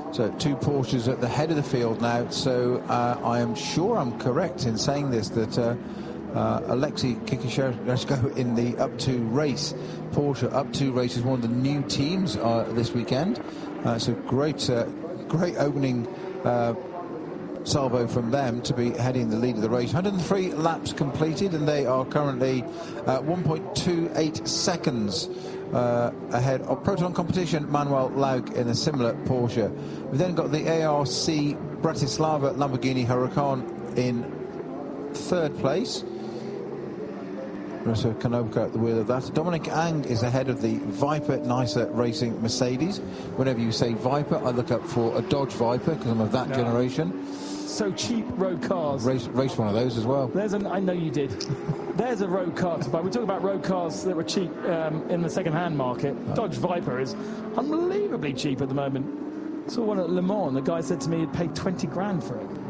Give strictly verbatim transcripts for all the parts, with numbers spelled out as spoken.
So two Porsches at the head of the field now. So uh, I am sure I'm correct in saying this, that uh, uh, Alexei Kikishevko in the Up two race, Porsche Up two race, is one of the new teams uh, this weekend. Uh, so great, uh, great opening uh, salvo from them to be heading the lead of the race. one hundred three laps completed, and they are currently uh, one point two eight seconds Uh, ahead of Proton Competition Manuel Laug in a similar Porsche. We've then got the A R C Bratislava Lamborghini Huracan in third place. Russo Kanobka at the wheel of that. Dominic Ang is ahead of the Viper Nicer Racing Mercedes. Whenever you say Viper, I look up for a Dodge Viper because I'm of that no. generation. So cheap road cars. Race, race one of those as well. There's an, I know you did. There's a road car to buy. We're talking about road cars that were cheap um, in the second-hand market. Oh. Dodge Viper is unbelievably cheap at the moment. I saw one at Le Mans. The guy said to me he'd paid twenty grand for it.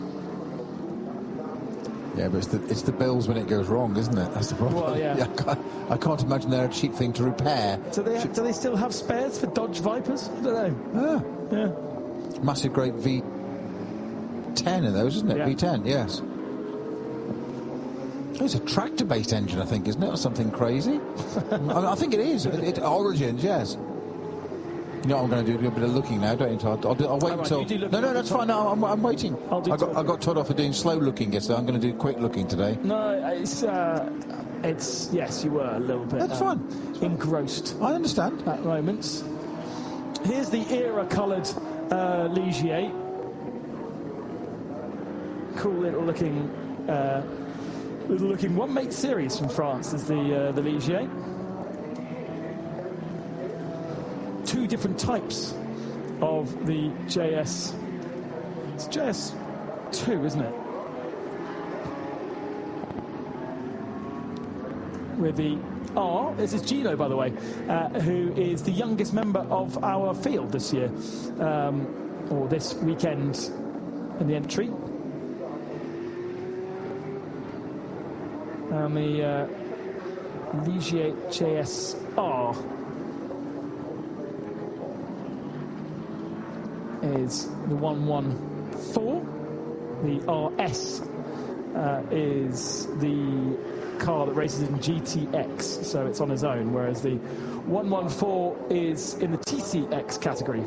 Yeah, but it's the, it's the bills when it goes wrong, isn't it? That's the problem. Well, yeah. yeah I, can't, I can't imagine they're a cheap thing to repair. Do they, do they still have spares for Dodge Vipers? I don't know. Ah. Yeah. Massive, great V ten in those, isn't it? Yeah. V ten, yes. Oh, it's a tractor-based engine, I think, isn't it, or something crazy? I, mean, I think it is. It, it origins, yes. You know what I'm going to do? A bit of looking now, don't you? I'll, I'll, do, I'll wait right, until... No, no, that's fine. No, I'm, I'm waiting. I'll do I got, I got told off for doing slow looking yesterday. I'm going to do quick looking today. No, it's... Uh, it's yes, you were a little bit... That's um, fine. It's engrossed. I understand. At moments. Here's the era-coloured uh, Ligier. Cool little looking... Uh, little looking one-mate series from France is the uh, the Ligier. Two different types of the J S. It's J S two, isn't it? With the R, this is Gino, by the way, uh, who is the youngest member of our field this year, um, or this weekend in the entry. And the uh, Ligier J S R is the one one four. The R S uh, is the car that races in G T X, so it's on its own, whereas the one one four is in the T C X category.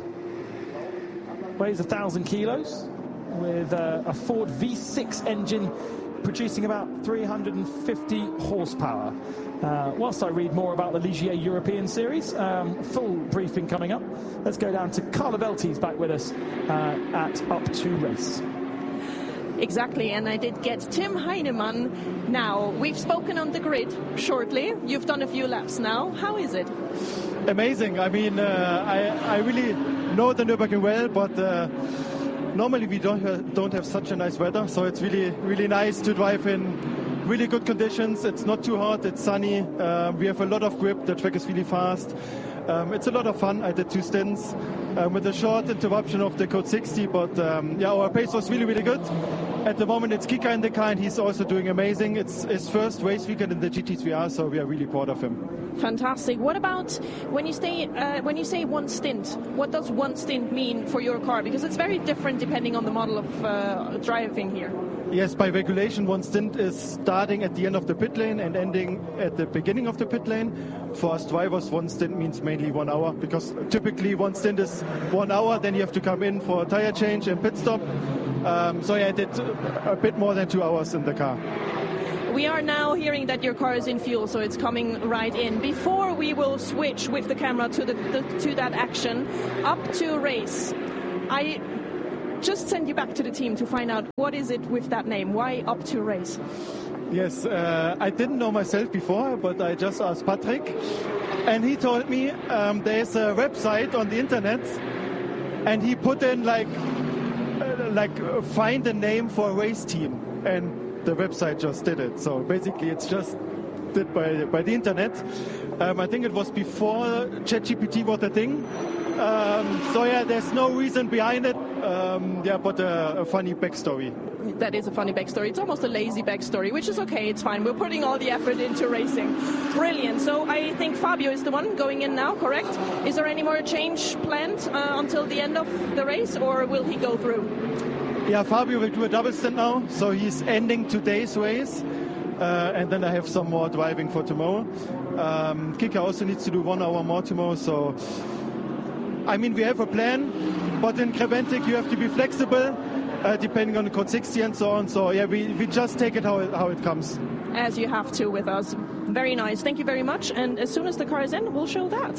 Weighs a thousand kilos with uh, a Ford V six engine producing about three hundred fifty horsepower. Uh, whilst I read more about the Ligier European Series, um, full briefing coming up. Let's go down to Carla Veltes back with us uh, at Up two Race. Exactly, and I did get Tim Heinemann now. We've spoken on the grid shortly. You've done a few laps now. How is it? Amazing. I mean, uh, I, I really know the Nürburgring well, but uh, normally we don't have, don't have such a nice weather, so it's really, really nice to drive in really good conditions. It's not too hot, it's sunny. Uh, we have a lot of grip, the track is really fast. Um, it's a lot of fun. I did two stints um, with a short interruption of the Code sixty, but um, yeah, our pace was really, really good. At the moment, it's Kika in the car, and he's also doing amazing. It's his first race weekend in the G T three R, so we are really proud of him. Fantastic. What about when you say uh, when you say one stint? What does one stint mean for your car? Because it's very different depending on the model of uh, driving here. Yes, by regulation, one stint is starting at the end of the pit lane and ending at the beginning of the pit lane. For us drivers, one stint means mainly one hour, because typically one stint is one hour, then you have to come in for a tire change and pit stop. Um, so yeah, I did a bit more than two hours in the car. We are now hearing that your car is in fuel, so it's coming right in. Before we will switch with the camera to the, the to that action, Up to Race, I just send you back to the team to find out what is it with that name. Why Up to Race? Yes, uh, I didn't know myself before, but I just asked Patrick, and he told me um, there's a website on the internet, and he put in like uh, like uh, find a name for a race team, and the website just did it. So basically, it's just did by by the internet. Um, I think it was before ChatGPT was a thing. Um, so yeah, there's no reason behind it. Um, yeah, but uh, a funny backstory. That is a funny backstory. It's almost a lazy backstory, which is okay. It's fine. We're putting all the effort into racing. Brilliant. So I think Fabio is the one going in now, correct? Is there any more change planned uh, until the end of the race, or will he go through? Yeah, Fabio will do a double stint now, so he's ending today's race, uh, and then I have some more driving for tomorrow. Um, Kika also needs to do one hour more tomorrow, so I mean, we have a plan, but in Creventic you have to be flexible, uh, depending on the code sixty and so on. So yeah, we, we just take it how, it how it comes. As you have to with us. Very nice. Thank you very much. And as soon as the car is in, we'll show that.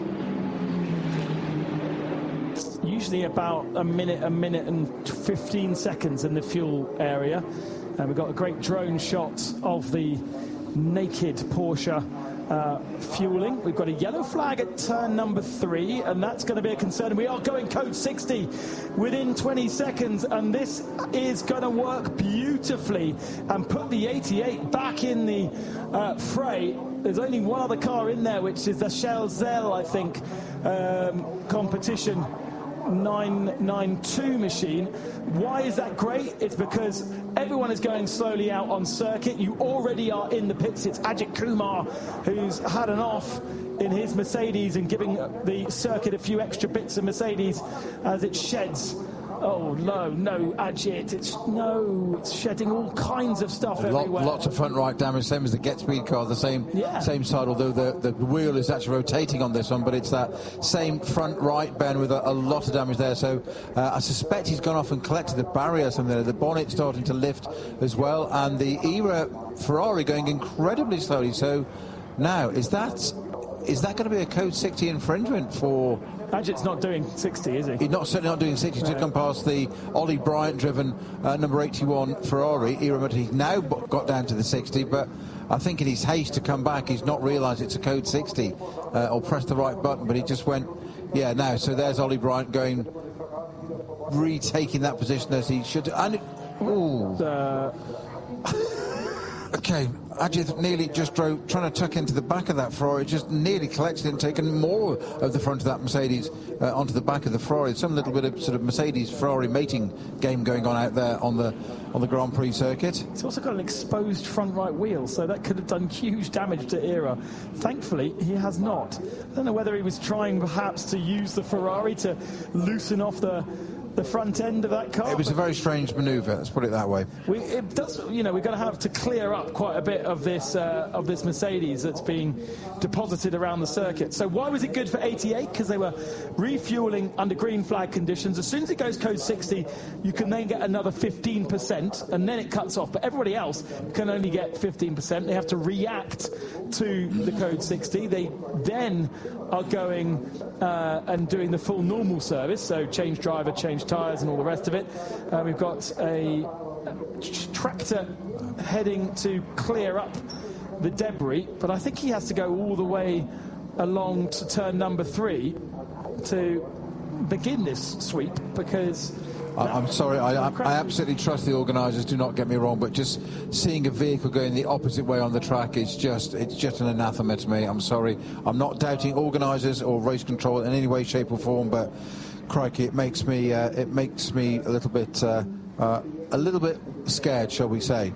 Usually about a minute, a minute and fifteen seconds in the fuel area. And we've got a great drone shot of the naked Porsche Uh, fueling. We've got a yellow flag at turn number three, and that's going to be a concern. We are going code sixty within twenty seconds, and this is going to work beautifully and put the eighty-eight back in the uh, fray. There's only one other car in there, which is the Shelzel, I think, um, competition nine ninety-two machine. Why is that great? It's because everyone is going slowly out on circuit. You already are in the pits. It's Ajit Kumar who's had an off in his Mercedes and giving the circuit a few extra bits of Mercedes as it sheds. Oh no, no, Ajit, it's no, it's shedding all kinds of stuff Lot, everywhere. Lots of front right damage, same as the Get Speed car, the same yeah. same side, although the, the wheel is actually rotating on this one, but it's that same front right, Ben, with a, a lot of damage there. So uh, I suspect he's gone off and collected the barrier or something there. The bonnet starting to lift as well, and the ERA Ferrari going incredibly slowly. So now, is that is that going to be a code sixty infringement for... Ajit's not doing sixty, is he? He's not certainly not doing sixty. He's No. just come past the Ollie Bryant-driven uh, number eighty-one Ferrari. He's now got down to the sixty, but I think in his haste to come back, he's not realised it's a code sixty uh, or pressed the right button, but he just went, yeah, now. So there's Ollie Bryant going, retaking that position as he should. And, ooh. Uh, Okay, Ajit nearly just drove, trying to tuck into the back of that Ferrari, just nearly collected and taken more of the front of that Mercedes uh, onto the back of the Ferrari. Some little bit of sort of Mercedes-Ferrari mating game going on out there on the on the Grand Prix circuit. It's also got an exposed front right wheel, so that could have done huge damage to Era. Thankfully, he has not. I don't know whether he was trying perhaps to use the Ferrari to loosen off the the front end of that car. It was a very strange manoeuvre, let's put it that way. We, it does, you know, we're going to have to clear up quite a bit of this uh, of this Mercedes that's being deposited around the circuit. So why was it good for eighty-eight? Because they were refueling under green flag conditions. As soon as it goes code sixty, you can then get another fifteen percent, and then it cuts off. But everybody else can only get fifteen percent. They have to react to the code sixty. They then are going uh, and doing the full normal service, so change driver, change tyres and all the rest of it. Uh, we've got a tractor heading to clear up the debris, but I think he has to go all the way along to turn number three to begin this sweep, because I, I'm sorry, I, I, I absolutely trust the organisers, do not get me wrong, but just seeing a vehicle going the opposite way on the track is just, it's just an anathema to me. I'm sorry. I'm not doubting organisers or race control in any way, shape or form, but crikey, it makes me, uh, it makes me a little bit, uh, uh, a little bit scared, shall we say.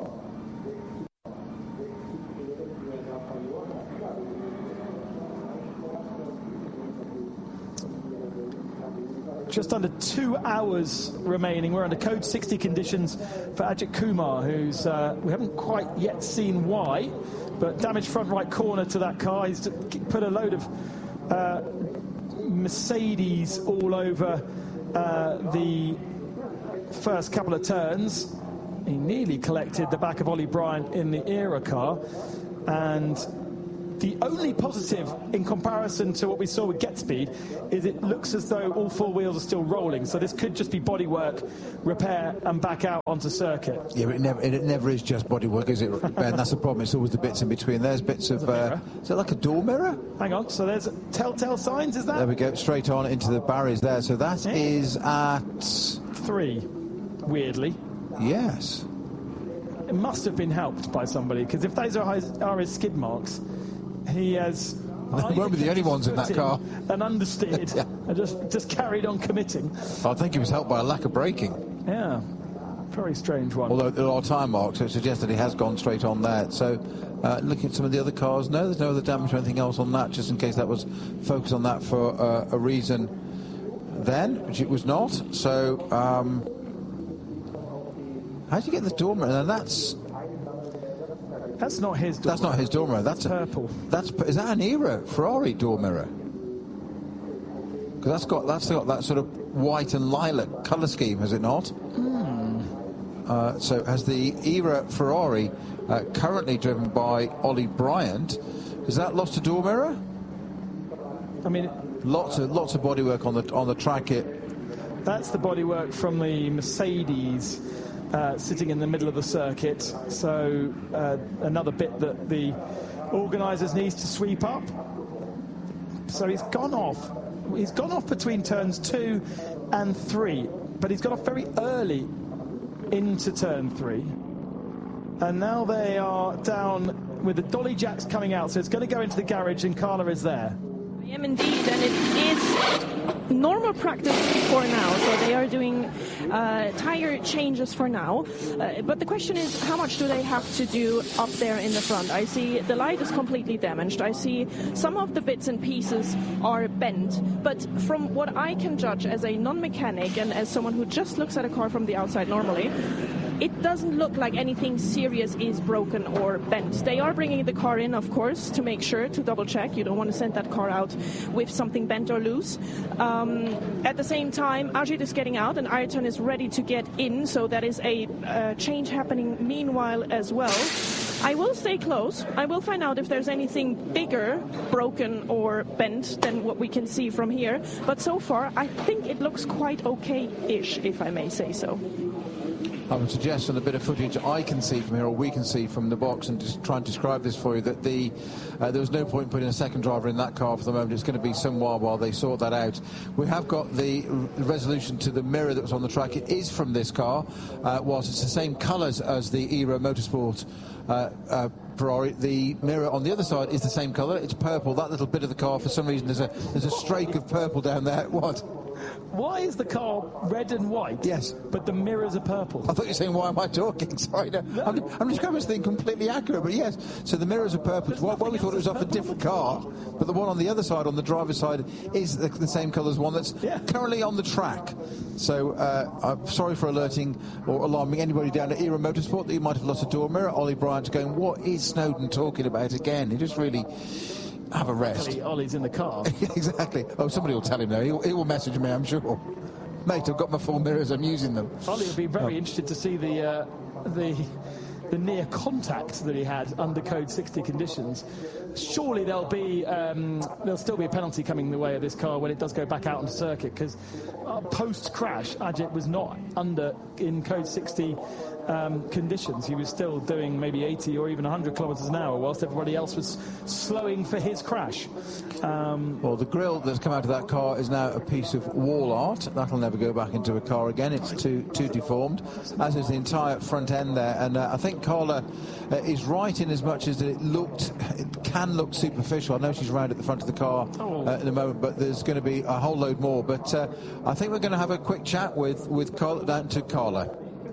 Just under two hours remaining. We're under code sixty conditions for Ajit Kumar, who's uh, we haven't quite yet seen why, but damaged front right corner to that car. He's put a load of uh, Mercedes all over uh, the first couple of turns. He nearly collected the back of Ollie Bryant in the Era car, and the only positive in comparison to what we saw with Get Speed is it looks as though all four wheels are still rolling. So this could just be bodywork, repair, and back out onto circuit. Yeah, but it never, it never is just bodywork, is it, Ben? That's the problem. It's always the bits in between. There's bits of... Uh, is it like a door mirror? Hang on. So there's telltale signs, is that? There we go. Straight on into the barriers there. So that yeah. is at... Three, weirdly. Yes. It must have been helped by somebody, because if those are his, are his skid marks, he has They won't be the only ones in that car. And understeered, yeah. and just, just carried on committing. I think he was helped by a lack of braking. Yeah, very strange one. Although there are tyre marks, so it suggests that he has gone straight on there. So, uh, looking at some of the other cars, no, there's no other damage or anything else on that, just in case that was focused on that for uh, a reason then, which it was not. So, um, how do you get the door mirror? Now that's... That's not his door That's mirror. not his door mirror. That's purple. A, that's is that an era Ferrari door mirror? Because that's got that's got that sort of white and lilac colour scheme, has it not? Mm. Uh, so has the era Ferrari, uh, currently driven by Ollie Bryant, has that lost a door mirror? I mean, lots of lots of bodywork on the on the track. It. That's the bodywork from the Mercedes. Uh, sitting in the middle of the circuit, so uh, another bit that the organisers needs to sweep up. So he's gone off. He's gone off between turns two and three, but he's got off very early into turn three. And now they are down with the dolly jacks coming out, so it's going to go into the garage, and Carla is there. I am indeed, and it is normal practice for now, so they are doing uh, tire changes for now. Uh, but the question is, how much do they have to do up there in the front? I see the light is completely damaged. I see some of the bits and pieces are bent. But from what I can judge as a non-mechanic and as someone who just looks at a car from the outside normally, it doesn't look like anything serious is broken or bent. They are bringing the car in, of course, to make sure, to double check. You don't want to send that car out with something bent or loose. Um, at the same time, Ajit is getting out and Ayrton is ready to get in, so that is a uh, change happening meanwhile as well. I will stay close. I will find out if there's anything bigger, broken or bent than what we can see from here. But so far, I think it looks quite okay-ish, if I may say so. I would suggest on a bit of footage I can see from here, or we can see from the box, and just try and describe this for you, that the uh, there was no point in putting a second driver in that car for the moment. It's going to be some while while they sort that out. We have got the resolution to the mirror that was on the track. It is from this car, uh, whilst it's the same colours as the Era Motorsport uh, uh, Ferrari. The mirror on the other side is the same colour. It's purple. That little bit of the car, for some reason, there's a there's a streak of purple down there. What? Why is the car red and white? Yes. But the mirrors are purple. I thought you were saying, why am I talking? Sorry, no. no. I'm, I'm describing this thing completely accurate, but yes. So the mirrors are purple. Well, well, we thought it was off a different car, but the one on the other side, on the driver's side, is the, the same colour as one that's yeah. currently on the track. So uh, I'm sorry for alerting or alarming anybody down at Era Motorsport that you might have lost a door mirror. Ollie Bryant going, what is Snowden talking about again? He just really... have a rest. Luckily, Ollie's in the car. Exactly. Oh, somebody will tell him now. He will, he will message me, I'm sure. Mate, I've got my full mirrors. I'm using them. Ollie will be very oh. interested to see the uh, the the near contact that he had under Code sixty conditions. Surely there'll be um, there'll still be a penalty coming the way of this car when it does go back out on circuit, because uh, post crash Ajit was not under in Code sixty um, conditions. He was still doing maybe eighty or even one hundred kilometres an hour, whilst everybody else was slowing for his crash. Um, well, the grille that's come out of that car is now a piece of wall art. That'll never go back into a car again. It's too too deformed, as is the entire front end there. And uh, I think Carla uh, is right in as much as it looked, it can look superficial. I know she's round at the front of the car uh, in a moment, but there's going to be a whole load more. But uh, I think we're going to have a quick chat with with Carla, down to Carla.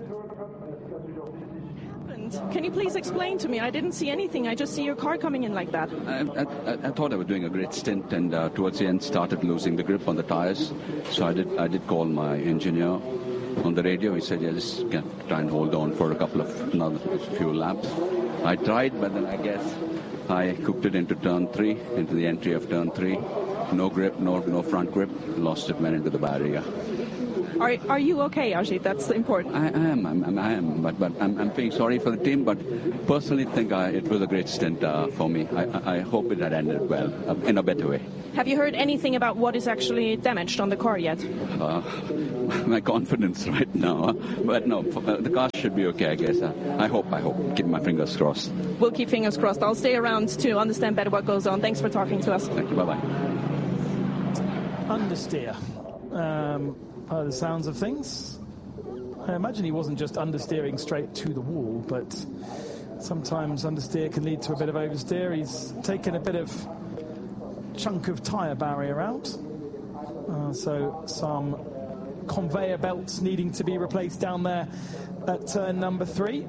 Can you please explain to me? I didn't see anything. I just see your car coming in like that. I, I, I thought I was doing a great stint, and uh, towards the end started losing the grip on the tires. So I did I did call my engineer on the radio. He said, yeah, just try and hold on for a couple of another few laps. I tried, but then I guess I cooked it into turn three, into the entry of turn three. No grip, no no front grip. Lost it, went into the barrier. Are, are you okay, Ajit? That's important. I, I am, I'm, I am, but, but I'm, I'm feeling sorry for the team, but personally think I, it was a great stint uh, for me. I, I hope it had ended well, uh, in a better way. Have you heard anything about what is actually damaged on the car yet? Uh, my confidence right now, uh, but no, uh, the car should be okay, I guess. Uh, I hope, I hope. Keep my fingers crossed. We'll keep fingers crossed. I'll stay around to understand better what goes on. Thanks for talking to us. Thank you, bye-bye. Understeer. Um... By the sounds of things, I imagine he wasn't just understeering straight to the wall, but sometimes understeer can lead to a bit of oversteer. He's taken a bit of chunk of tyre barrier out. Uh, so some conveyor belts needing to be replaced down there at turn number three.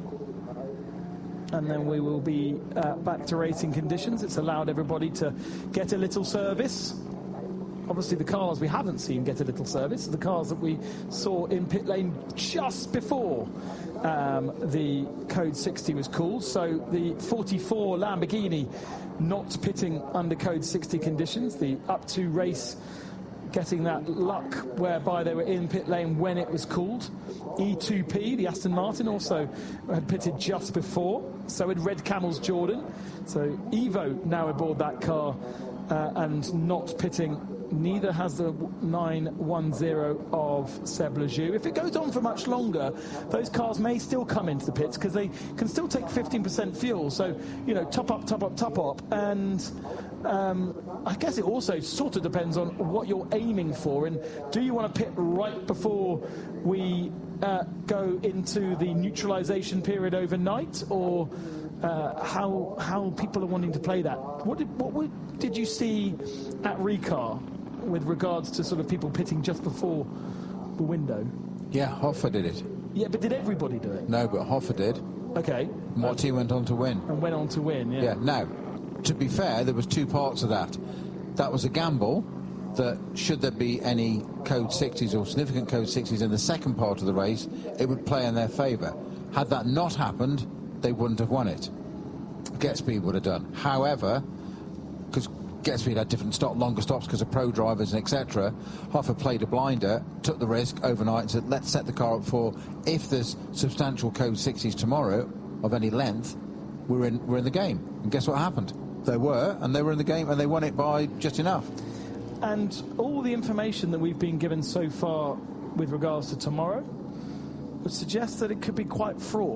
And then we will be uh, back to racing conditions. It's allowed everybody to get a little service. Obviously, the cars we haven't seen get a little service are the cars that we saw in pit lane just before um, the Code sixty was called. So the forty-four Lamborghini not pitting under Code sixty conditions. The up to race getting that luck whereby they were in pit lane when it was called. E two P, the Aston Martin, also had pitted just before. So had Red Camel's Jordan. So Evo now aboard that car uh, and not pitting. Neither has the nine one zero of Seb Lejeune. If it goes on for much longer, those cars may still come into the pits because they can still take fifteen percent fuel. So, you know, top up, top up, top up. And um, I guess it also sort of depends on what you're aiming for. And do you want to pit right before we uh, go into the neutralization period overnight, or uh, how how people are wanting to play that? What did, what would, did you see at Ricard with regards to sort of people pitting just before the window? Yeah, Hoffa did it. Yeah, but did everybody do it? No, but Hoffa did. Okay. Motti um, went on to win. And went on to win, yeah. Yeah, now, to be fair, there was two parts of that. That was a gamble that should there be any Code sixties or significant Code sixties in the second part of the race, it would play in their favour. Had that not happened, they wouldn't have won it. Getspeed would have done. However, because Getspeed had different stop, longer stops because of pro drivers and et cetera. Hoffa played a blinder, took the risk overnight and said, let's set the car up for, if there's substantial Code sixties tomorrow of any length, we're in, we're in the game. And guess what happened? They were, and they were in the game, and they won it by just enough. And all the information that we've been given so far with regards to tomorrow would suggest that it could be quite fraught.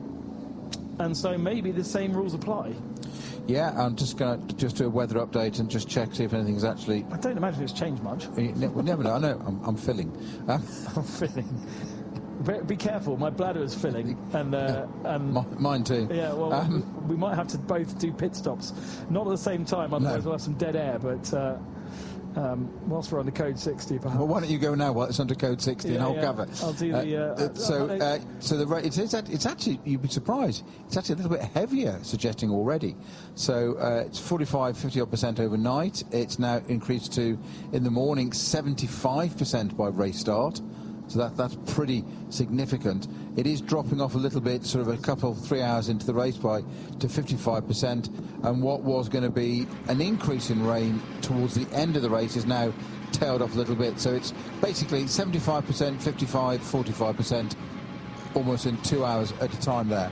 And so maybe the same rules apply. Yeah, I'm just going to just do a weather update and just check, see if anything's actually... I don't imagine it's changed much. You ne- we never know. I know. I'm, I'm filling. Um, I'm filling. Be, be careful. My bladder is filling. and, uh, and M- Mine too. Yeah, well, um, we, we might have to both do pit stops. Not at the same time, otherwise no. we'll have some dead air. But uh, um, whilst we're on the Code sixty, perhaps. Well, why don't you go now while it's under Code sixty yeah, and I'll yeah. cover. I'll do the... Uh, uh, so, uh, so the it's, it's, it's actually, you'd be surprised, it's actually a little bit heavier, suggesting already. So uh, it's forty-five, fifty odd percent overnight. It's now increased to, in the morning, seventy-five percent by race start. So that that's pretty significant. It is dropping off a little bit, sort of a couple, three hours into the race by to fifty-five percent. And what was going to be an increase in rain towards the end of the race is now tailed off a little bit. So it's basically seventy-five percent, fifty-five, forty-five percent, almost in two hours at a time there.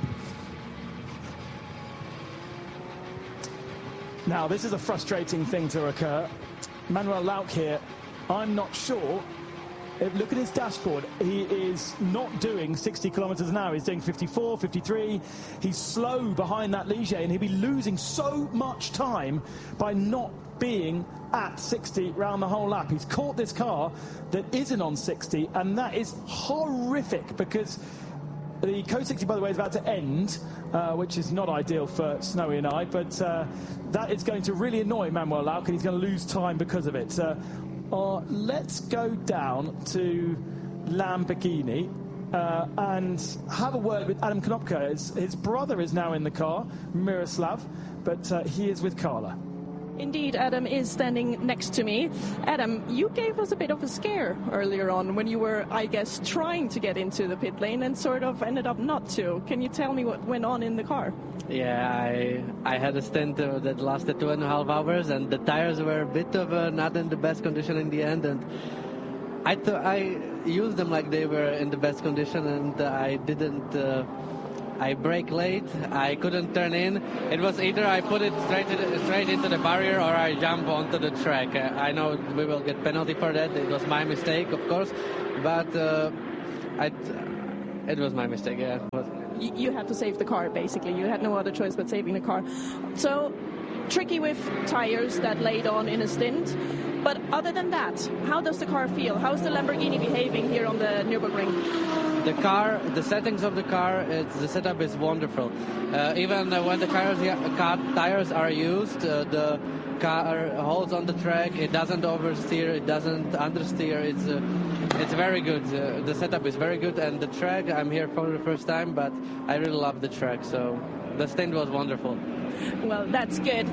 Now, this is a frustrating thing to occur. Manuel Lauk here, I'm not sure. If, look at his dashboard. He is not doing sixty kilometres an hour. He's doing fifty-four, fifty-three. He's slow behind that Ligier, and he'll be losing so much time by not being at sixty round the whole lap. He's caught this car that isn't on sixty, and that is horrific because the Code sixty, by the way, is about to end, uh, which is not ideal for Snowy and I, but uh, that is going to really annoy Manuel Lauk, and he's going to lose time because of it. Uh, Uh, let's go down to Lamborghini uh, and have a word with Adam Konopka. His, his brother is now in the car, Miroslav, but uh, he is with Carla. Indeed, Adam is standing next to me. Adam, you gave us a bit of a scare earlier on when you were, I guess, trying to get into the pit lane and sort of ended up not to. Can you tell me what went on in the car? Yeah, I I had a stint uh, that lasted two and a half hours, and the tires were a bit of uh, not in the best condition in the end. And I th- I used them like they were in the best condition, and uh, I didn't. Uh, I brake late. I couldn't turn in. It was either I put it straight to the, straight into the barrier or I jump onto the track. Uh, I know we will get penalty for that. It was my mistake, of course, but uh, I, it was my mistake. Yeah. You, you had to save the car, basically. You had no other choice but saving the car. So, tricky with tires that laid on in a stint. But other than that, how does the car feel? How is the Lamborghini behaving here on the Nürburgring? The car, the settings of the car, it's, the setup is wonderful. Uh, even uh, when the tires, car tires are used, uh, the car holds on the track. It doesn't oversteer. It doesn't understeer. It's uh, it's very good. Uh, the setup is very good, and the track. I'm here for the first time, but I really love the track. So the stint was wonderful. Well, that's good.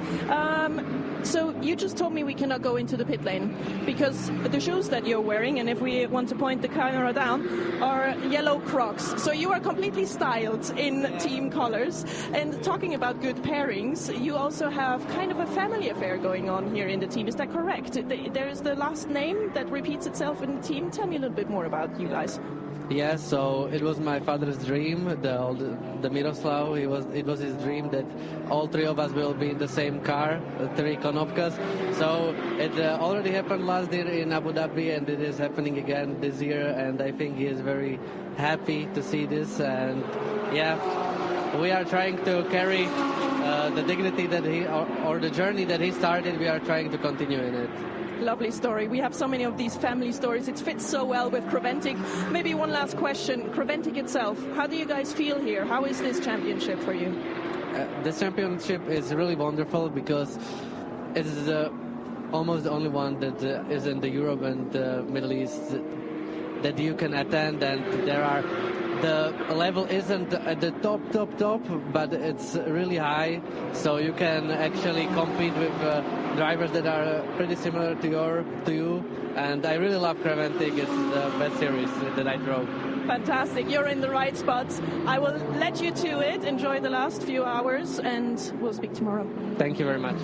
Um, so you just told me we cannot go into the pit lane because the shoes that you're wearing, and if we want to point the camera down, are yellow Crocs. So you are completely styled in team colors. And talking about good pairings, you also have kind of a family affair going on here in the team. Is that correct? There is the last name that repeats itself in the team. Tell me a little bit more about you guys. Yeah, so it was my father's dream, the old, the Miroslav. It was it was his dream that all three of us will be in the same car, the three Konopkas. So it uh, already happened last year in Abu Dhabi, and it is happening again this year. And I think he is very happy to see this. And yeah, we are trying to carry uh, the dignity that he or, or the journey that he started. We are trying to continue in it. Lovely story. We have so many of these family stories. It fits so well with Creventic. Maybe one last question. Creventic itself, how do you guys feel here? How is this championship for you? Uh, this championship is really wonderful because it is uh, almost the only one that uh, is in the Europe and the Middle East that you can attend, and there are the level isn't at the top, top, top, but it's really high, so you can actually compete with uh, drivers that are pretty similar to your to you. And I really love Creventic. It's the best series that I drove. Fantastic. You're in the right spot. I will let you to it. Enjoy the last few hours, and we'll speak tomorrow. Thank you very much.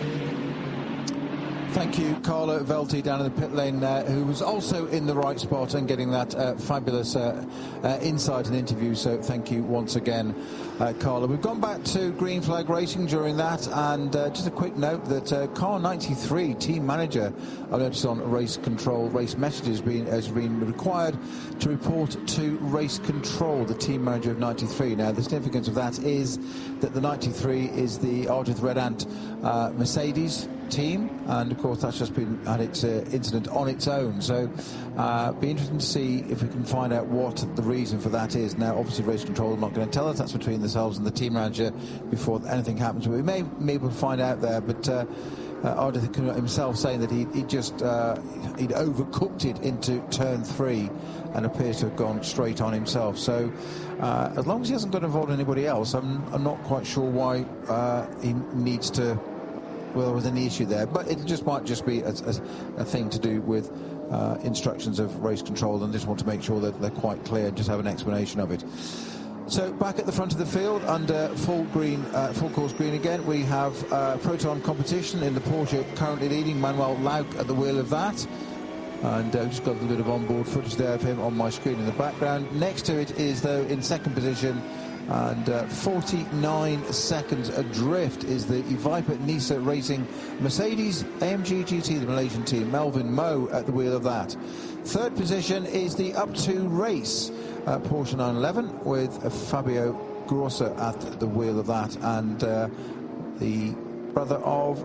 Thank you, Carlo Velti down in the pit lane, uh, who was also in the right spot and getting that uh, fabulous uh, uh, insight and interview. So thank you once again, uh, Carlo. We've gone back to Green Flag Racing during that, and uh, just a quick note that uh, car ninety-three team manager, I noticed on race control, race messages being, has been required to report to race control, the team manager of ninety-three. Now, the significance of that is that the ninety-three is the Ardith Red Ant uh, Mercedes team, and of course that's just been had its uh, incident on its own, so uh, be interesting to see if we can find out what the reason for that is. Now obviously race control are not going to tell us, that's between themselves and the team manager before anything happens, but we may maybe find out there. But uh, uh, Ardith himself saying that he, he just uh, he'd overcooked it into turn three and appears to have gone straight on himself. So uh, as long as he hasn't got involved in anybody else, I'm, I'm not quite sure why uh, he needs to. Well, there was any issue there, but it just might just be a, a, a thing to do with uh, instructions of race control, and just want to make sure that they're quite clear and just have an explanation of it. So back at the front of the field under full green, uh, full course green again, we have uh, Proton competition in the Porsche, currently leading Manuel Lauk at the wheel of that. And uh, just got a little bit of onboard footage there of him on my screen in the background. Next to it is, though, in second position, and uh, forty-nine seconds adrift is the Viper Nisa Racing Mercedes A M G G T, the Malaysian team. Melvin Moe at the wheel of that. Third position is the Up to Race uh, Porsche nine eleven with uh, Fabio Grossa at the wheel of that, and uh, the brother of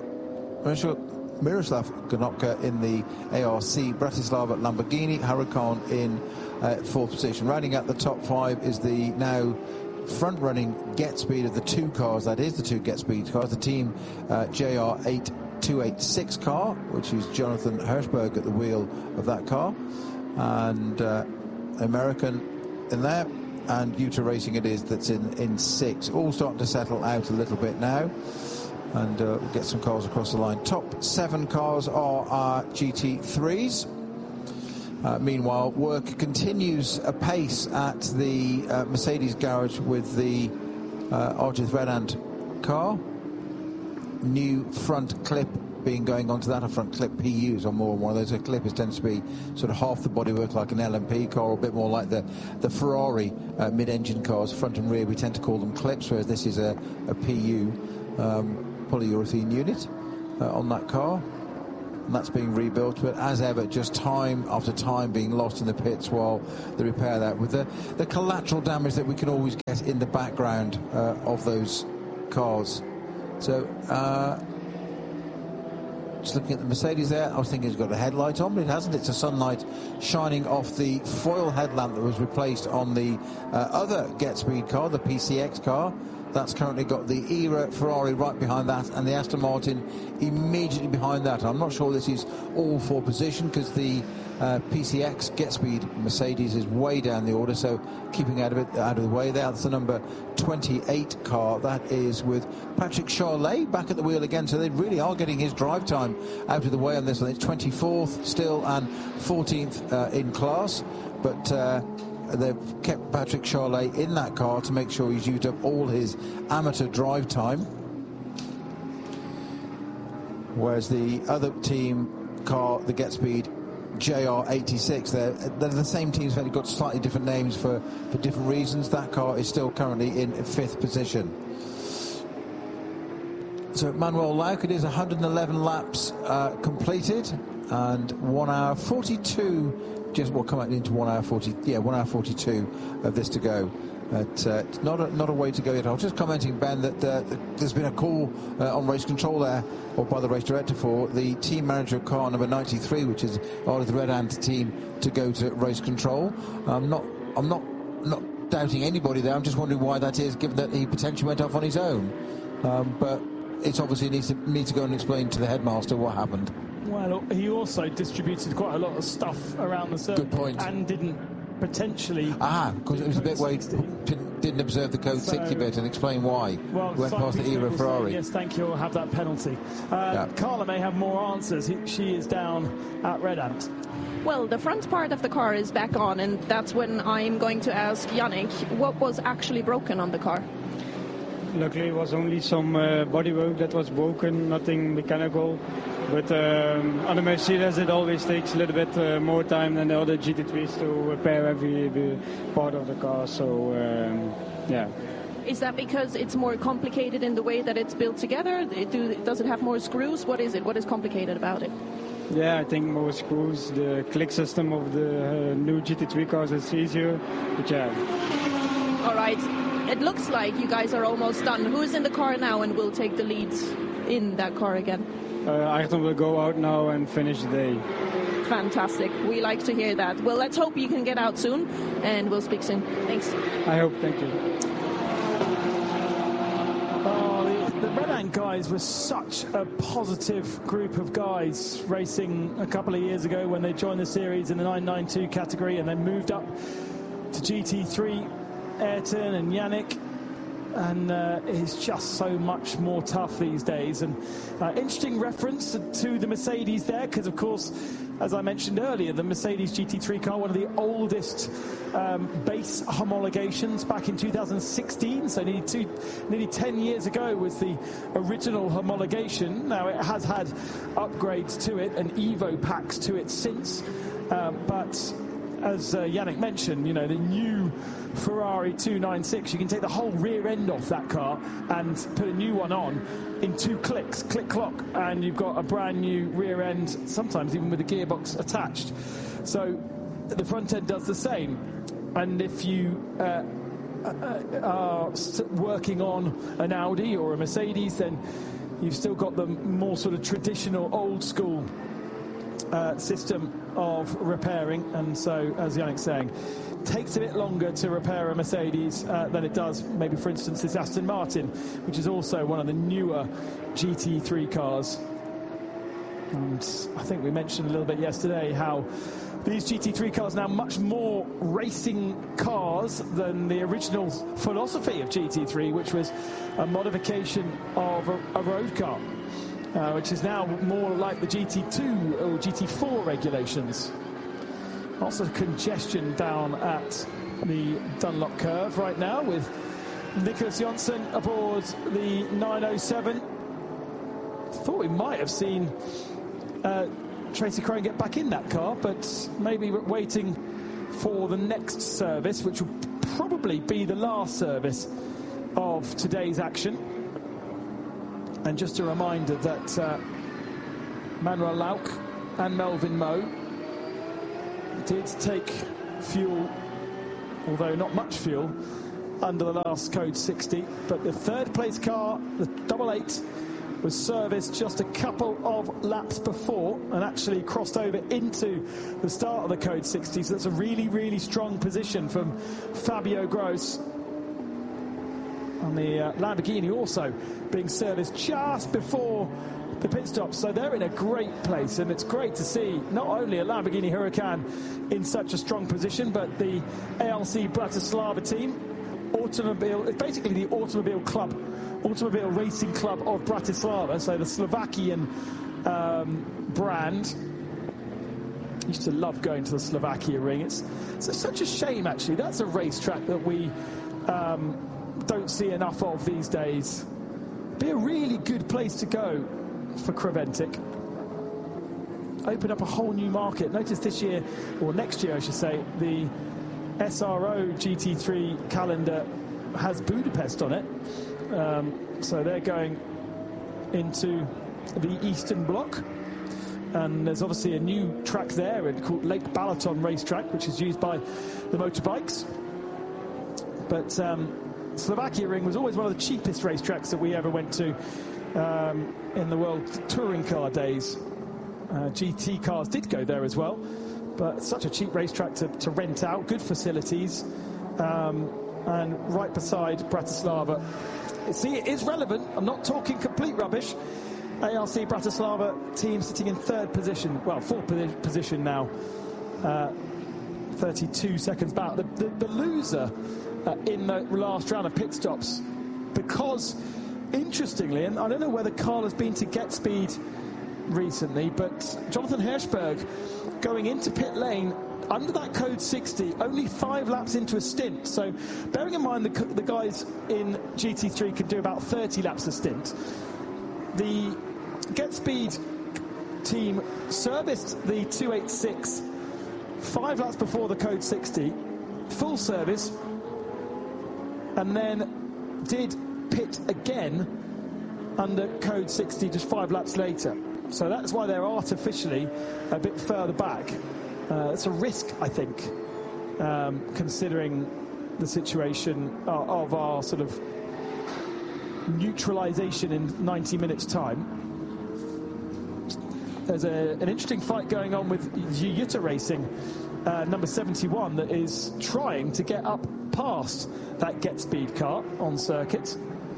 Miroslav Konopka in the A R C Bratislava Lamborghini. Huracan in uh, fourth position. Rounding out the top five is the now front-running Get Speed of the two cars, that is the two Get Speed cars, the team uh, J R eight two eighty-six car, which is Jonathan Hirschberg at the wheel of that car, and uh, American in there, and Utah Racing it is that's in, in six. All starting to settle out a little bit now, and uh, we'll get some cars across the line. Top seven cars are our G T threes. Uh, meanwhile, work continues apace at the uh, Mercedes garage with the uh, Ardith Red Ant car. New front clip being going onto that, a front clip P Us or more. One of those a clip is tends to be sort of half the bodywork like an L M P car, or a bit more like the the Ferrari uh, mid-engine cars, front and rear. We tend to call them clips, whereas this is a, a P U um, polyurethane unit uh, on that car. And that's being rebuilt, but as ever, just time after time being lost in the pits while they repair that, with the, the collateral damage that we can always get in the background uh, of those cars. So uh, just looking at the Mercedes there, I was thinking it's got a headlight on, but it hasn't. It's a sunlight shining off the foil headlamp that was replaced on the uh, other Get Speed car, the P C X car. That's currently got the ERA Ferrari right behind that, and the Aston Martin immediately behind that. I'm not sure this is all for position, because the uh, P C X Get Speed Mercedes is way down the order, so keeping out of it, out of the way there. That's the number twenty-eight car. That is with Patrick Charlet back at the wheel again, so they really are getting his drive time out of the way on this one. It's twenty-fourth still and fourteenth uh, in class, but uh, they've kept Patrick Charlet in that car to make sure he's used up all his amateur drive time. Whereas the other team car, the Get Speed J R eighty-six, they're, they're the same teams, but they've got slightly different names for, for different reasons. That car is still currently in fifth position. So Manuel Lauk, it is one hundred eleven laps uh, completed, and one hour forty-two. Just will come out into one hour forty. Yeah, one hour forty-two of this to go. But, uh, it's not a, not a way to go yet. I was just commenting, Ben, that uh, there's been a call uh, on race control there, or by the race director, for the team manager of car number ninety-three, which is part of the Red Ant team, to go to race control. I'm not. I'm not. Not doubting anybody there. I'm just wondering why that is, given that he potentially went off on his own. Um, but it's obviously needs to needs to go and explain to the headmaster what happened. Well, he also distributed quite a lot of stuff around the circuit. Good point. And didn't potentially... Ah, because it was a bit where he didn't observe the code so, sixty bit and explain why. Well, he went past the ERA Ferrari. Yes, thank you, we'll have that penalty. Uh, yeah. Carla may have more answers. He, she is down at Red Ant. Well, the front part of the car is back on, and that's when I'm going to ask Yannick what was actually broken on the car. Luckily, it was only some uh, bodywork that was broken, nothing mechanical. But um, on the Mercedes, it always takes a little bit uh, more time than the other G T threes to repair every, every part of the car. So, um, yeah. Is that because it's more complicated in the way that it's built together? Do, does it have more screws? What is it? What is complicated about it? Yeah, I think more screws. The click system of the uh, new G T three cars is easier. But yeah. All right. It looks like you guys are almost done. Who's in the car now and will take the lead in that car again? Uh, Ayrton will go out now and finish the day. Fantastic. We like to hear that. Well, let's hope you can get out soon, and we'll speak soon. Thanks. I hope. Thank you. Oh, the, the Red Ant guys were such a positive group of guys racing a couple of years ago when they joined the series in the nine ninety-two category and then moved up to G T three. Ayrton and Yannick, and uh, it's just so much more tough these days. And uh, interesting reference to the Mercedes there, because of course, as I mentioned earlier, the Mercedes G T three car, one of the oldest um, base homologations, back in two thousand sixteen, so nearly, two, nearly ten years ago was the original homologation. Now it has had upgrades to it and Evo packs to it since, um, but as uh, Yannick mentioned, you know, the new Ferrari two ninety-six, you can take the whole rear end off that car and put a new one on in two clicks, click clock, and you've got a brand new rear end, sometimes even with a gearbox attached. So the front end does the same. And if you uh, are working on an Audi or a Mercedes, then you've still got the more sort of traditional old school Uh, system of repairing, and so, as Yannick's saying, takes a bit longer to repair a Mercedes uh, than it does maybe, for instance, this Aston Martin, which is also one of the newer G T three cars. And I think we mentioned a little bit yesterday how these G T three cars are now much more racing cars than the original philosophy of G T three, which was a modification of a, a road car. Uh, which is now more like the G T two or G T four regulations. Lots of congestion down at the Dunlop curve right now, with Nicholas Jonsson aboard the nine oh seven. Thought we might have seen uh, Tracy Crone get back in that car, but maybe we're waiting for the next service, which will probably be the last service of today's action. And just a reminder that uh, Manuel Lauk and Melvin Moe did take fuel, although not much fuel, under the last code sixty. But the third place car, the double eight, was serviced just a couple of laps before and actually crossed over into the start of the Code sixty. So that's a really, really strong position from Fabio Gross. And the uh, Lamborghini also being serviced just before the pit stop. So they're in a great place, and it's great to see not only a Lamborghini Huracan in such a strong position, but the A L C Bratislava team, automobile, it's basically the automobile club, automobile racing club of Bratislava, so the Slovakian um, brand. Used to love going to the Slovakia ring. It's, it's such a shame, actually. That's a racetrack that we um, don't see enough of these days. Be a really good place to go for Creventic. Open up a whole new market. Notice this year, or next year I should say, the S R O G T three calendar has Budapest on it. Um, so they're going into the Eastern Bloc. And there's obviously a new track there called Lake Balaton Racetrack, which is used by the motorbikes. But um, Slovakia Ring was always one of the cheapest racetracks that we ever went to um, in the World Touring Car days. Uh, G T cars did go there as well, but such a cheap racetrack to, to rent out, good facilities, um, and right beside Bratislava. See, it is relevant. I'm not talking complete rubbish. A L C Bratislava team sitting in third position, well, fourth position now, uh, thirty-two seconds back. The, the, the loser uh, in the last round of pit stops, because interestingly, and I don't know whether Carl has been to Get Speed recently, but Jonathan Hirschberg going into pit lane under that Code sixty, only five laps into a stint. So bearing in mind the, the guys in G T three can do about thirty laps a stint. The Get Speed team serviced the two eighty-six five laps before the Code sixty, full service, and then did pit again under Code sixty just five laps later. So that's why they're artificially a bit further back. Uh, it's a risk, I think, um, considering the situation uh, of our sort of neutralization in ninety minutes time. There's a, an interesting fight going on with Yuyuta Racing, uh, number seventy-one, that is trying to get up past that Get Speed car on circuit.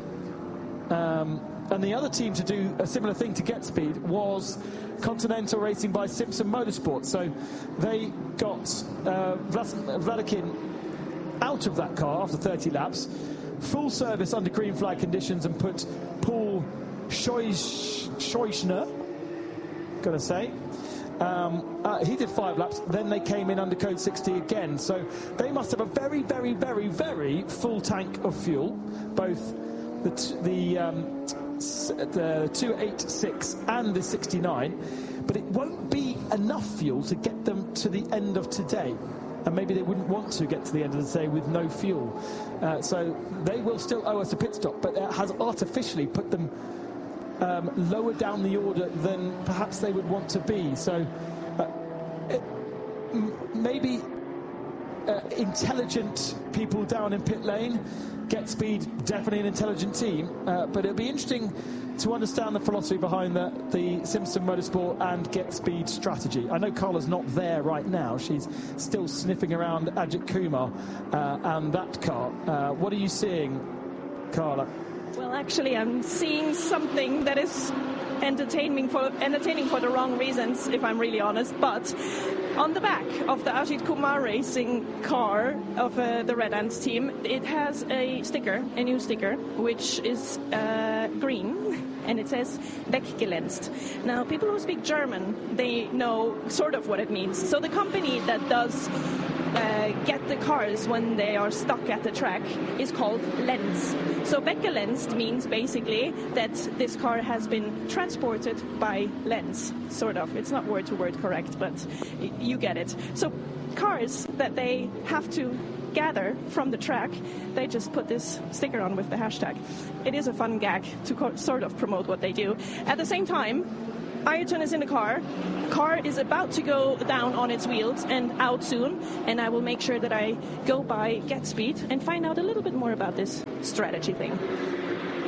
Um, and the other team to do a similar thing to Get Speed was Continental Racing by Simpson Motorsport. So they got uh, Vladikin out of that car after thirty laps, full service under green flag conditions, and put Paul Scheuchner, gotta say, um, uh, he did five laps, then they came in under Code sixty again. So they must have a very, very, very, very full tank of fuel, both the, t the, um, the two eighty-six and the sixty-nine, but it won't be enough fuel to get them to the end of today. And maybe they wouldn't want to get to the end of the day with no fuel. Uh, so they will still owe us a pit stop, but it has artificially put them um, lower down the order than perhaps they would want to be. So uh, it, maybe uh, intelligent people down in pit lane. Get Speed, definitely an intelligent team, uh, but it'll be interesting to understand the philosophy behind the, the Simpson Motorsport and Get Speed strategy. I know Carla's not there right now. She's still sniffing around Ajit Kumar uh, and that car. Uh, what are you seeing, Carla? Well, actually, I'm seeing something that is entertaining for entertaining for the wrong reasons, if I'm really honest. But on the back of the Ajit Kumar Racing car of uh, the Red Ants team, it has a sticker, a new sticker, which is uh, green, and it says Weggelänzt. Now, people who speak German, they know sort of what it means. So the company that does uh, get the cars when they are stuck at the track is called Lenz. So Weggelänzt means basically that this car has been transported by Lenz, sort of. It's not word to word correct, but you get it. So cars that they have to gather from the track, they just put this sticker on with the hashtag. It is a fun gag to co sort of promote what they do. At the same time, Ayrton is in the car. Car is about to go down on its wheels and out soon, and I will make sure that I go by Get Speed and find out a little bit more about this strategy thing.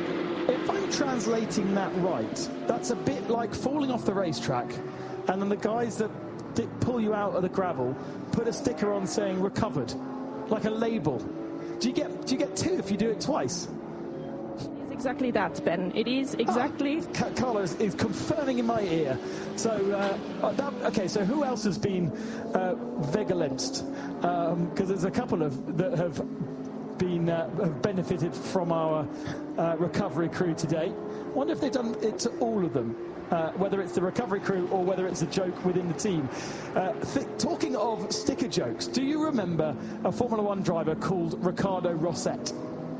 if I'm translating that right, that's a bit like falling off the racetrack, and then the guys that d- pull you out of the gravel put a sticker on saying recovered, like a label. Do you get do you get two if you do it twice? It's exactly that, Ben. It is exactly. Ah, Carla is, is confirming in my ear. So, uh, that, okay. So, who else has been uh, Vegalenced? Because um, there's a couple of that have been uh, have benefited from our uh, recovery crew today. I wonder if they've done it to all of them. Uh, whether it's the recovery crew or whether it's a joke within the team. Uh, th- talking of sticker jokes, do you remember a Formula One driver called Ricardo Rosset?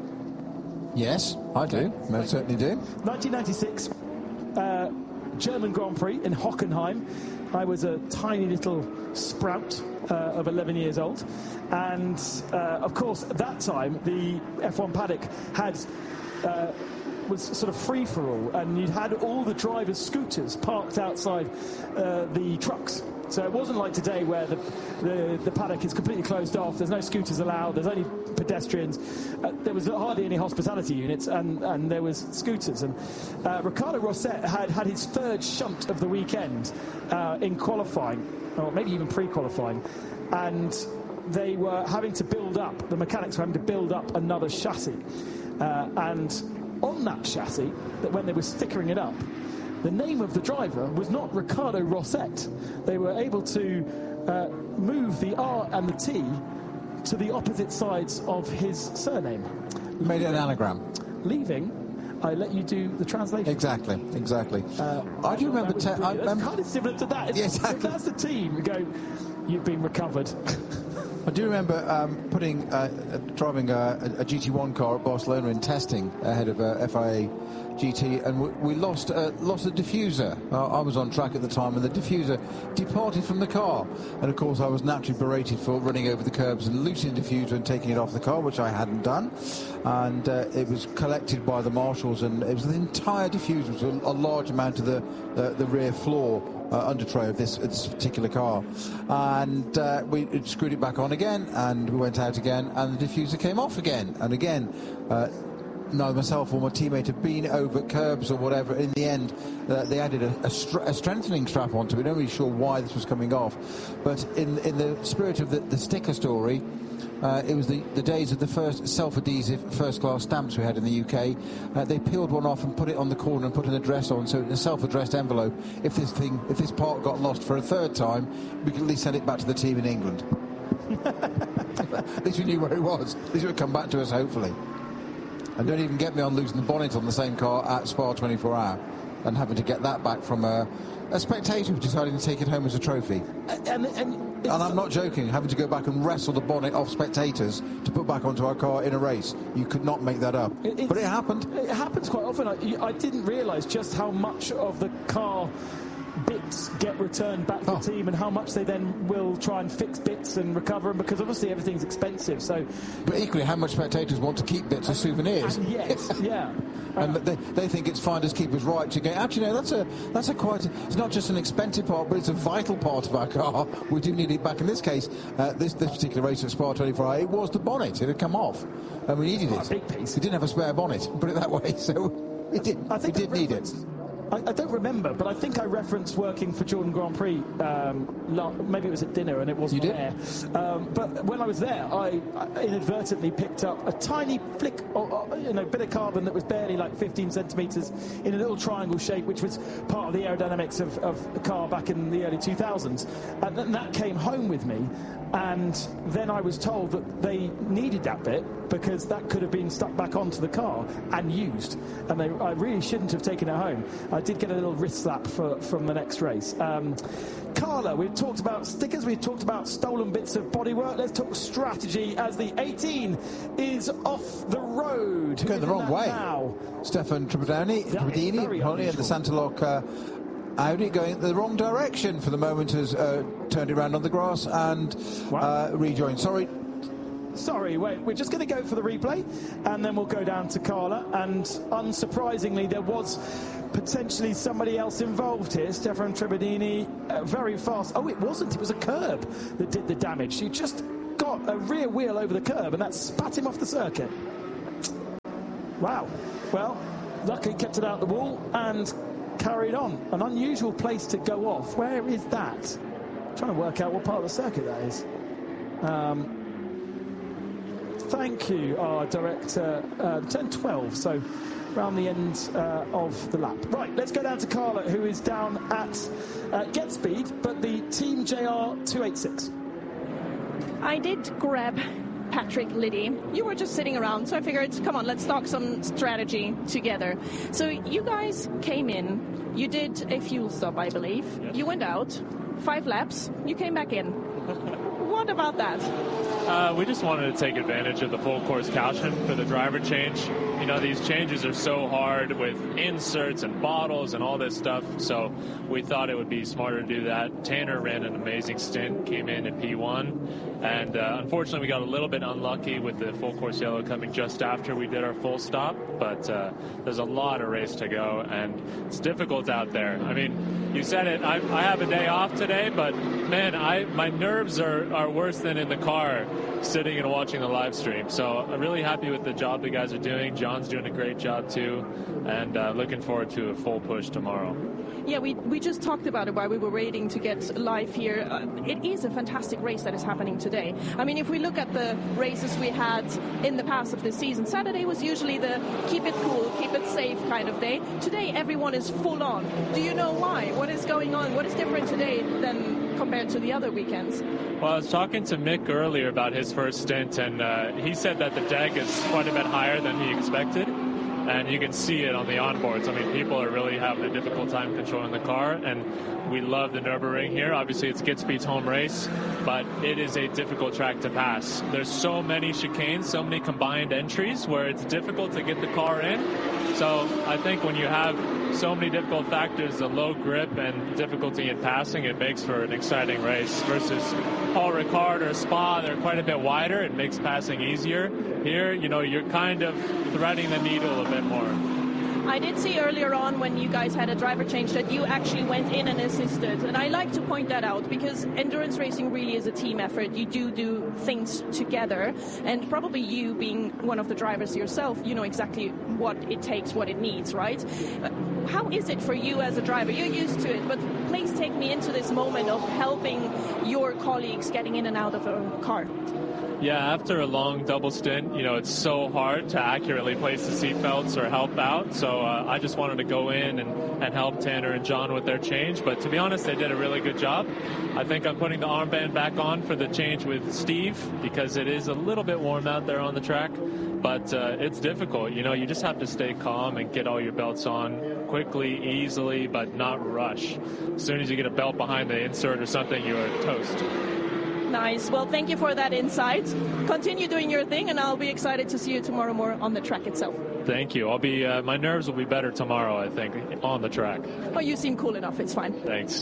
Yes, I do. I certainly do. nineteen ninety-six, uh, German Grand Prix in Hockenheim. I was a tiny little sprout uh, of eleven years old. And, uh, of course, at that time, the F one paddock had... Uh, was sort of free-for-all, and you'd had all the drivers' scooters parked outside uh, the trucks. So it wasn't like today where the, the the paddock is completely closed off. There's no scooters allowed. There's only pedestrians. Uh, there was hardly any hospitality units, and, and there was scooters. And uh, Ricardo Rosset had had his third shunt of the weekend uh, in qualifying, or maybe even pre-qualifying, and they were having to build up. The mechanics were having to build up another chassis, uh, and on that chassis, that when they were stickering it up, the name of the driver was not Ricardo Rosset. They were able to uh, move the R and the T to the opposite sides of his surname. Made it an anagram. Leaving, I let you do the translation. Exactly, exactly. Uh, I do remember... That Te- was I That's remember kind of similar to that. Yeah, exactly. If that's the team, you go, you've been recovered. I do remember um, putting uh, uh, driving a, a G T one car at Barcelona in testing ahead of uh, F I A G T, and we, we lost uh, lost a diffuser. Uh, I was on track at the time, and the diffuser departed from the car. And of course, I was naturally berated for running over the curbs and loosening the diffuser and taking it off the car, which I hadn't done. And uh, it was collected by the marshals, and it was the entire diffuser, it was a, a large amount of the the, the rear floor. Uh, under tray of this, this particular car, and uh, we screwed it back on again, and we went out again, and the diffuser came off again, and again. Uh, neither myself or my teammate have been over curbs or whatever. In the end, uh, they added a, a, str- a strengthening strap onto it. We're not really sure why this was coming off, but in in the spirit of the, the sticker story. Uh, it was the, the days of the first self-adhesive first-class stamps we had in the U K. Uh, they peeled one off and put it on the corner and put an address on, so in a self-addressed envelope, if this thing, if this part got lost for a third time, we could at least send it back to the team in England. At least we knew where it was. At least it would come back to us, hopefully. And don't even get me on losing the bonnet on the same car at Spa twenty-four hour and having to get that back from a, a spectator who decided to take it home as a trophy. And, and, and, and I'm not joking, having to go back and wrestle the bonnet off spectators to put back onto our car in a race. You could not make that up. It, but it happened. It happens quite often. I, I didn't realise just how much of the car bits get returned back to oh. the team and how much they then will try and fix bits and recover them, because obviously everything's expensive. So, but equally, how much spectators want to keep bits as souvenirs? And yes, yeah. And uh, they, they think it's finders keepers right to go, actually no, that's a that's a quite a, it's not just an expensive part, but it's a vital part of our car. We do need it back. In this case, uh, this this particular race at Spa twenty-four, it was the bonnet. It had come off and we needed it. A big piece. We didn't have a spare bonnet, put it that way, so we did, I think we did need it. I, I don't remember, but I think I referenced working for Jordan Grand Prix. Um, la- maybe it was at dinner and it wasn't you did? there. Um, but when I was there, I, I inadvertently picked up a tiny flick, of, you know, bit of carbon that was barely like fifteen centimetres in a little triangle shape, which was part of the aerodynamics of, of the car back in the early two thousands. And then that came home with me. And then I was told that they needed that bit because that could have been stuck back onto the car and used. And they, I really shouldn't have taken it home. I did get a little wrist slap for, from the next race. Um, Carla, we've talked about stickers, we've talked about stolen bits of bodywork. Let's talk strategy as the eighteen is off the road. Going the wrong way. Now? Stefan Tribadini, Tribadini and the Santaloc uh, Audi going the wrong direction for the moment, has uh, turned it around on the grass and wow. uh, rejoined. Sorry. Sorry, wait, we're just going to go for the replay and then we'll go down to Carla. And unsurprisingly, there was potentially somebody else involved here. Stefan Tribadini, uh, very fast. Oh, it wasn't. It was a curb that did the damage. He just got a rear wheel over the curb and that spat him off the circuit. Wow. Well, luckily kept it out the wall and carried on. An unusual place to go off. Where is that? I'm trying to work out what part of the circuit that is. Um, thank you, our director. Uh, turn twelve, so around the end uh, of the lap. Right, let's go down to Carla, who is down at uh, GetSpeed, but the Team J R two eighty-six. I did grab Patrick Liddy. You were just sitting around, so I figured, come on, let's talk some strategy together. So you guys came in, you did a fuel stop, I believe. Yes. You went out, five laps, you came back in. What about that? Uh, we just wanted to take advantage of the full course caution for the driver change. You know, these changes are so hard with inserts and bottles and all this stuff, so we thought it would be smarter to do that. Tanner ran an amazing stint, came in at P one, and uh, unfortunately we got a little bit unlucky with the full course yellow coming just after we did our full stop, but uh, there's a lot of race to go, and it's difficult out there. I mean, you said it, I, I have a day off today, but man, I my nerves are, are worse than in the car sitting and watching the live stream. So I'm really happy with the job the guys are doing. John's doing a great job too, and uh, looking forward to a full push tomorrow. Yeah, we, we just talked about it while we were waiting to get live here. Uh, it is a fantastic race that is happening today. I mean, if we look at the races we had in the past of this season, Saturday was usually the keep it cool, keep it safe kind of day. Today, everyone is full on. Do you know why? What is going on? What is different today than compared to the other weekends? Well, I was talking to Mick earlier about his first stint, and uh, he said that the deck is quite a bit higher than he expected. And you can see it on the onboards. I mean, people are really having a difficult time controlling the car, and we love the Nürburgring here. Obviously, it's GetSpeed's home race, but it is a difficult track to pass. There's so many chicanes, so many combined entries where it's difficult to get the car in. So I think when you have so many difficult factors, the low grip and difficulty in passing, it makes for an exciting race versus Paul Ricard or Spa. They're quite a bit wider. It makes passing easier. Here, you know, you're kind of threading the needle a bit more. I did see earlier on when you guys had a driver change that you actually went in and assisted. And I like to point that out because endurance racing really is a team effort. You do do things together. And probably you being one of the drivers yourself, you know exactly what it takes, what it needs, right? How is it for you as a driver? You're used to it, but please take me into this moment of helping your colleagues getting in and out of a car. Yeah, after a long double stint, you know, it's so hard to accurately place the seatbelts or help out. So uh, I just wanted to go in and, and help Tanner and John with their change. But to be honest, they did a really good job. I think I'm putting the armband back on for the change with Steve because it is a little bit warm out there on the track. But uh, it's difficult. You know, you just have to stay calm and get all your belts on quickly, easily, but not rush. As soon as you get a belt behind the insert or something, you are toast. Nice. Well, thank you for that insight. Continue doing your thing, and I'll be excited to see you tomorrow more on the track itself. Thank you. I'll be. Uh, my nerves will be better tomorrow, I think, on the track. Oh, you seem cool enough. It's fine. Thanks.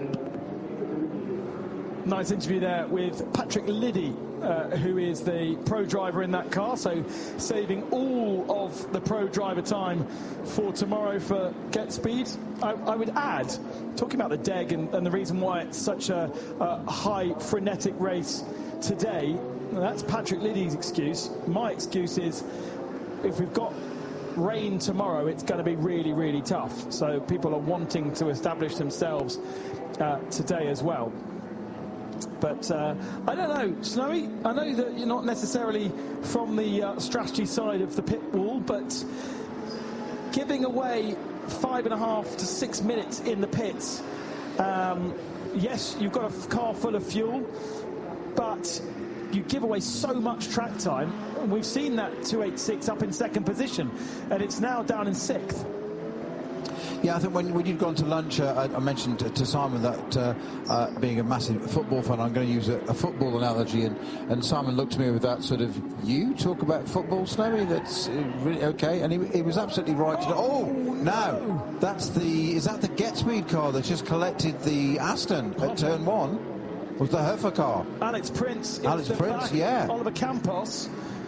Nice interview there with Patrick Liddy, uh, who is the pro driver in that car, so saving all of the pro driver time for tomorrow for GetSpeed. I, I would add, talking about the D E G and, and the reason why it's such a, a high frenetic race today, that's Patrick Liddy's excuse. My excuse is if we've got rain tomorrow, it's going to be really, really tough. So people are wanting to establish themselves uh, today as well. But uh, I don't know, Snowy, I know that you're not necessarily from the uh, strategy side of the pit wall, but giving away five and a half to six minutes in the pits, um, yes, you've got a car full of fuel, but you give away so much track time. And we've seen that two eighty-six up in second position, and it's now down in sixth. Yeah, I think when, when you'd gone to lunch, uh, I, I mentioned to, to Simon that uh, uh, being a massive football fan, I'm going to use a, a football analogy, and, and Simon looked at me with that sort of, you talk about football, Snowy? That's uh, really okay. And he, he was absolutely right. To oh, oh no, that's the, is that the GetSpeed car that just collected the Aston at turn one? Was the Hoffa car? Alex Prince. Alex Prince, yeah. Oliver Campos.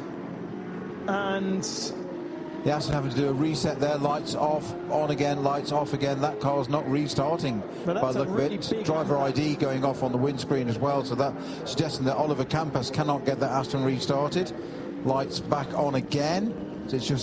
And the Aston having to do a reset there, lights off, on again, lights off again. That car's not restarting by the look of it. Driver I D going off on the windscreen as well, so that suggesting that Oliver Campos cannot get that Aston restarted. Lights back on again. So it's just